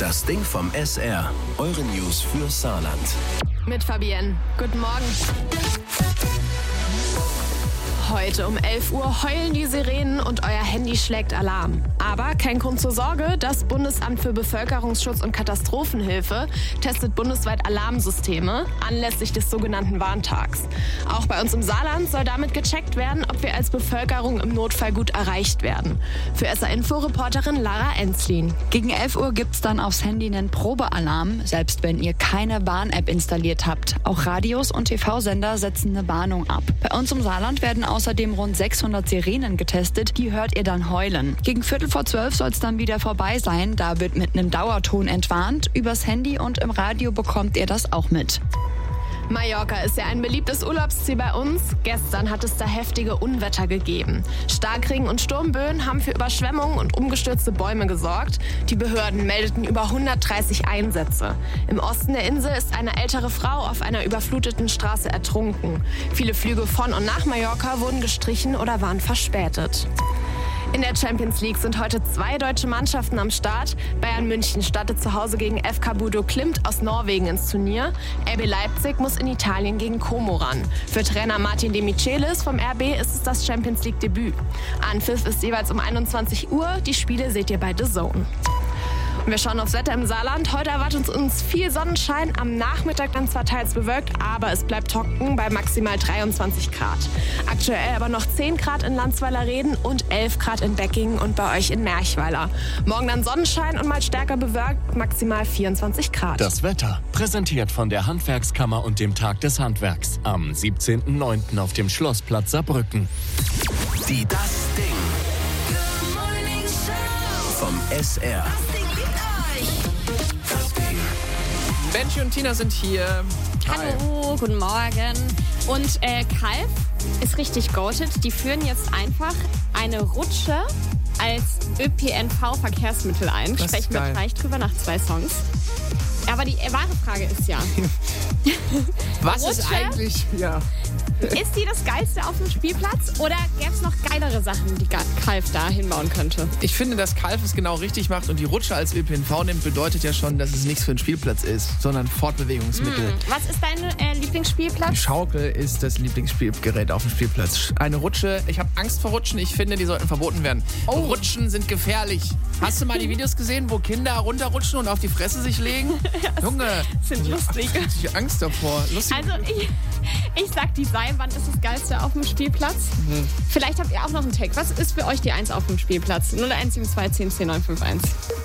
Das Ding vom SR. Eure News für Saarland. Mit Fabienne. Guten Morgen. Heute um 11 Uhr heulen die Sirenen und euer Handy schlägt Alarm. Aber kein Grund zur Sorge, das Bundesamt für Bevölkerungsschutz und Katastrophenhilfe testet bundesweit Alarmsysteme anlässlich des sogenannten Warntags. Auch bei uns im Saarland soll damit gecheckt werden, ob wir als Bevölkerung im Notfall gut erreicht werden. Für SR-Info-Reporterin Lara Enzlin. Gegen 11 Uhr gibt's dann aufs Handy einen Probealarm, selbst wenn ihr keine Warn-App installiert habt. Auch Radios und TV-Sender setzen eine Warnung ab. Bei uns im Saarland werden außerdem rund 600 Sirenen getestet, die hört ihr dann heulen. Gegen 11:45 soll es dann wieder vorbei sein, da wird mit einem Dauerton entwarnt. Übers Handy und im Radio bekommt ihr das auch mit. Mallorca ist ja ein beliebtes Urlaubsziel bei uns. Gestern hat es da heftige Unwetter gegeben. Starkregen und Sturmböen haben für Überschwemmungen und umgestürzte Bäume gesorgt. Die Behörden meldeten über 130 Einsätze. Im Osten der Insel ist eine ältere Frau auf einer überfluteten Straße ertrunken. Viele Flüge von und nach Mallorca wurden gestrichen oder waren verspätet. In der Champions League sind heute 2 deutsche Mannschaften am Start. Bayern München startet zu Hause gegen FK Bodo Glimt aus Norwegen ins Turnier. RB Leipzig muss in Italien gegen Como ran. Für Trainer Martin De Michelis vom RB ist es das Champions League Debüt. Anpfiff ist jeweils um 21 Uhr. Die Spiele seht ihr bei The Zone. Wir schauen aufs Wetter im Saarland. Heute erwartet uns viel Sonnenschein. Am Nachmittag dann zwar teils bewölkt, aber es bleibt trocken bei maximal 23 Grad. Aktuell aber noch 10 Grad in Landsweiler-Reden und 11 Grad in Beckingen und bei euch in Merchweiler. Morgen dann Sonnenschein und mal stärker bewölkt, maximal 24 Grad. Das Wetter, präsentiert von der Handwerkskammer und dem Tag des Handwerks. Am 17.09. auf dem Schlossplatz Saarbrücken. Die Das Ding vom SR. Benji und Tina sind hier. Hallo, guten Morgen. Und Calv ist richtig goated. Die führen jetzt einfach eine Rutsche als ÖPNV-Verkehrsmittel ein. Das Sprechen ist wir geil. gleich drüber nach 2 Songs. Aber die wahre Frage ist ja, Was ist Rutsche? eigentlich, ja. ist die das Geilste auf dem Spielplatz oder gäbe es noch geilere Sachen, die Calv da hinbauen könnte? Ich finde, dass Calv es genau richtig macht und die Rutsche als ÖPNV nimmt, bedeutet ja schon, dass es nichts für einen Spielplatz ist, sondern Fortbewegungsmittel. Was ist dein Die Lieblingsspielplatz? Schaukel ist das Lieblingsspielgerät auf dem Spielplatz. Eine Rutsche, ich habe Angst vor Rutschen, ich finde, die sollten verboten werden. Rutschen sind gefährlich. Hast du mal die Videos gesehen, wo Kinder runterrutschen und auf die Fresse sich legen? Junge, Sind lustig. ich habe Angst davor. Lustig. Also ich sag die Seilbahn ist das Geilste auf dem Spielplatz. Vielleicht habt ihr auch noch einen Take. Was ist für euch die 1 auf dem Spielplatz? 0172 10 10 951.